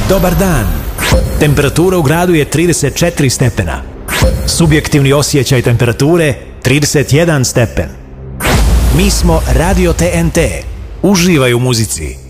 Dobar dan. Temperatura u gradu je 34 stepena. Subjektivni osjećaj temperature 31 stepen. Mi smo Radio TNT. Uživaj u muzici.